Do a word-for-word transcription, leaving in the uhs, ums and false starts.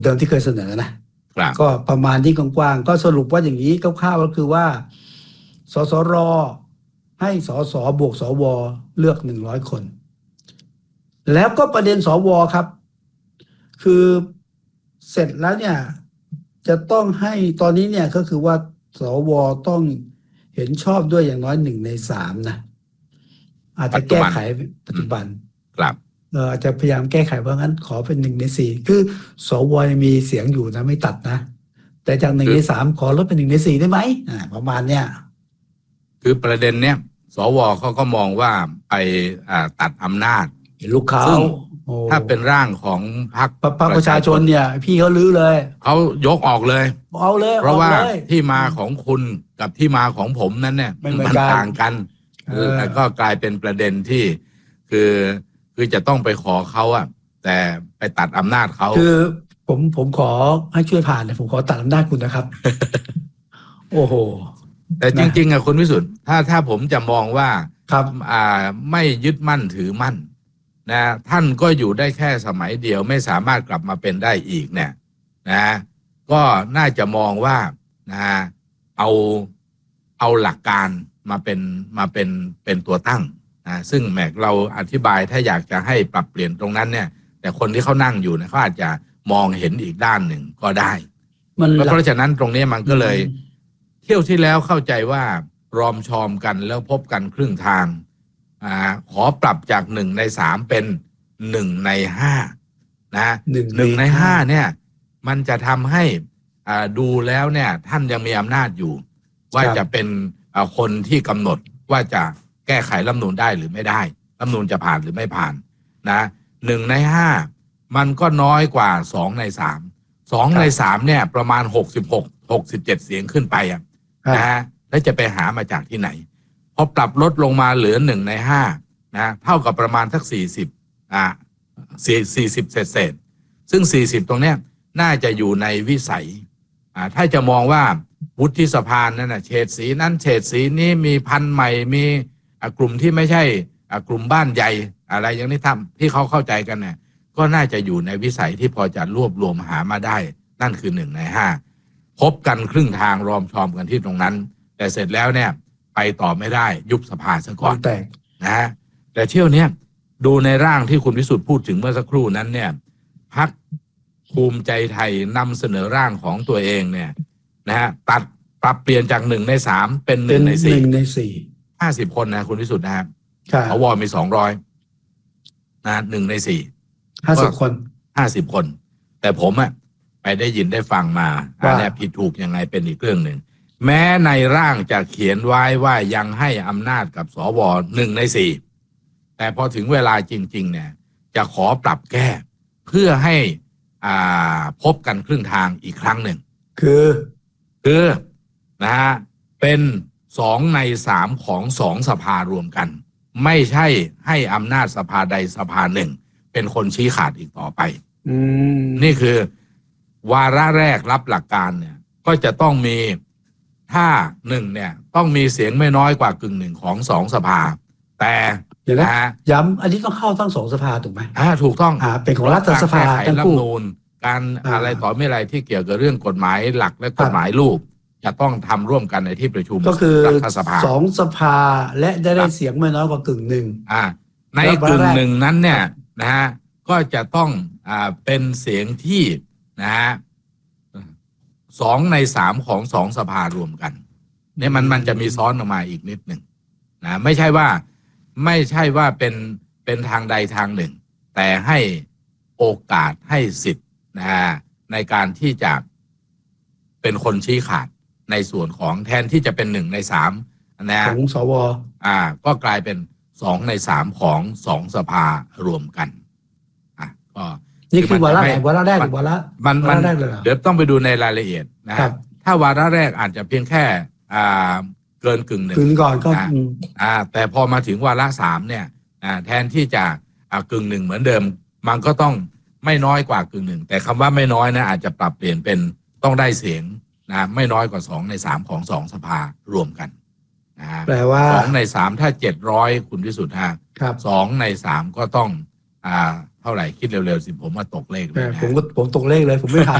เดิมที่เคยเสนอนะก็ประมาณที่กว้างๆก็สรุปว่าอย่างนี้คร่าวๆก็คือว่าสสรให้สสบวกสวเลือกหนึ่งร้อยคนแล้วก็ประเด็นสวครับคือเสร็จแล้วเนี่ยจะต้องให้ตอนนี้เนี่ยก็คือว่าสวต้องเห็นชอบด้วยอย่างน้อยหนึ่งในสามนะอาจจะแก้ไขปัจจุบันครับเอออาจจะพยายามแก้ไขเพราะงั้นขอเป็นหนึ่งในสี่คือสวมีเสียงอยู่นะไม่ตัดนะแต่จากหนึ่งในสามขอลดเป็นหนึ่งในสี่ได้ไหมอ่าประมาณเนี้ยคือประเด็นเนี้ยสวเขาก็มองว่าไปอ่าตัดอำนาจลูกเขาถ้าเป็นร่างของพรรคประชาชนเนี่ยพี่เขาลื้อเลยเขายกออกเลยเอาเลยเพราะว่าที่มาของคุณกับที่มาของผมนั้นเนี่ยมันต่างกันแล้วก็กลายเป็นประเด็นที่คือคือจะต้องไปขอเขาอะแต่ไปตัดอำนาจเขาคือผมผมขอให้ช่วยผ่านเนี่ยผมขอตัดอำนาจคุณนะครับ โอ้โหแต่จริงๆอะคุณวิสุทธิ์ถ้าถ้าผมจะมองว่าครับอ่าไม่ยึดมั่นถือมั่นนะท่านก็อยู่ได้แค่สมัยเดียวไม่สามารถกลับมาเป็นได้อีกเนี่ยนะก็น่าจะมองว่านะเอาเอาหลักการมาเป็นมาเป็นเป็นตัวตั้งนะซึ่งแม็กเราอธิบายถ้าอยากจะให้ปรับเปลี่ยนตรงนั้นเนี่ยแต่คนที่เขานั่งอยู่เนี่ยเขาอาจจะมองเห็นอีกด้านหนึ่งก็ได้เพราะฉะนั้นตรงนี้มันก็เลยเที่ยวที่แล้วเข้าใจว่ารอมชอมกันแล้วพบกันครึ่งทางอ่าขอปรับจากหนึ่งในสามเป็นหนึ่งในห้านะหนึ่งในห้าเนี่ยมันจะทำให้อ่าดูแล้วเนี่ยท่านยังมีอำนาจอยู่ว่าจะเป็นคนที่กำหนดว่าจะแก้ไขรัฐธรรมนูญได้หรือไม่ได้รัฐธรรมนูญจะผ่านหรือไม่ผ่านนะหนึ่งในห้ามันก็น้อยกว่าสองในสามสองในสามเนี่ยประมาณหกสิบหก หกสิบเจ็ดเสียงขึ้นไปอ่ะนะแล้วจะไปหามาจากที่ไหนพอปรับลดลงมาเหลือหนึ่งในห้านะเท่ากับประมาณสักสี่สิบอ่าสี่สิบเศษเศษซึ่งสี่สิบตรงเนี้ยน่าจะอยู่ในวิสัยอ่าถ้าจะมองว่าวุฒิสภานั่นนะเฉดสีนั้นเฉดสีนี้มีพันธุ์ใหม่มีกลุ่มที่ไม่ใช่กลุ่มบ้านใหญ่อะไรอย่างนี้ทำที่เขาเข้าใจกันเนี่ยก็น่าจะอยู่ในวิสัยที่พอจะรวบรวมหามาได้นั่นคือหนึ่งในห้าพบกันครึ่งทางรอมชอมกันที่ตรงนั้นแต่เสร็จแล้วเนี่ยไปต่อไม่ได้ยุบสภาซะก่อนนะฮะแต่เที่ยวนี้ดูในร่างที่คุณวิสุทธิ์พูดถึงเมื่อสักครู่นั้นเนี่ยพรรคภูมิใจไทยนำเสนอร่างของตัวเองเนี่ยนะฮะตัดปรับเปลี่ยนจากหนึ่งในสามเป็นหนึ่งในสี่ในสี่ห้าสิบคนนะคุณวิสุทธิ์นะครับสวมีสองร้อยนะหนึ่งในสี่ห้าสิบคนห้าสิบคนแต่ผมอะไปได้ยินได้ฟังมาอันนี้ผิดถูกยังไงเป็นอีกเรื่องหนึ่งแม้ในร่างจะเขียนไว้ว่ายังให้อำนาจกับสวหนึ่งในสี่แต่พอถึงเวลาจริงๆเนี่ยจะขอปรับแก้เพื่อให้อ่าพบกันครึ่งทางอีกครั้งหนึ่งคือคือนะฮะเป็นสองในสามของสองสภารวมกันไม่ใช่ให้อำนาจสภาใดสภาหนึ่งเป็นคนชี้ขาดอีกต่อไปนี่คือวาระแรกรับหลักการเนี่ยก็จะต้องมีถ้าหนึ่งเนี่ยต้องมีเสียงไม่น้อยกว่ากึ่งหนึ่งของสองสภาแต่นะย้ำอันนี้ต้องเข้าทั้งสองสภาถูกไหมอ่าถูกต้องอ่าเป็นของรัฐสภาทั้งคู่การอะไรต่อไม่อะไรที่เกี่ยวกับเรื่องกฎหมายหลักและกฎหมายลูกจะต้องทำร่วมกันในที่ประชุมก็คือรัฐสภาสองสภาและได้ได้เสียงไม่น้อยกว่ากึ่งหนึ่งอ่าในกึ่งหนึ่งนั้นเนี่ยนะฮะก็จะต้องอ่าเป็นเสียงที่นะฮะสองในสามของสองสภารวมกันเนี่ยมันมันจะมีซ้อนออกมาอีกนิดหนึ่งนะไม่ใช่ว่าไม่ใช่ว่าเป็นเป็นทางใดทางหนึ่งแต่ให้โอกาสให้สิทธิ์นะฮะในการที่จะเป็นคนชี้ขาดในส่วนของแทนที่จะเป็นหนึ่งในสามนะของสวอ่าก็กลายเป็นสองในสามของสองสภารวมกันอ่ะก็นี่คือวาระไหนวาระแรกหรือวาระมันมันเดี๋ยวต้องไปดูในรายละเอียดนะครับถ้าวาระแรกอาจจะเพียงแค่อ่าเกินกึ่งหนึ่งกึ่งก่อนก็อ่าแต่พอมาถึงวาระสามเนี่ยอ่าแทนที่จะอ่ากึ่งหนึ่งเหมือนเดิมมันก็ต้องไม่น้อยกว่ากึ่งหนึ่งแต่คำว่าไม่น้อยนะอาจจะปรับเปลี่ยนเป็นต้องได้เสียงนะไม่น้อยกว่าสองในสามของสองสภารวมกันนะแปลว่าสองในสามถ้าเจ็ดร้อยคุณพิสุทธิ์ฮะสองในสามก็ต้องอ่าเท่าไหร่คิดเร็วๆสิผมมาตกเลขเลยนะผมก็ผมตกเลขเลยผมไม่ทัน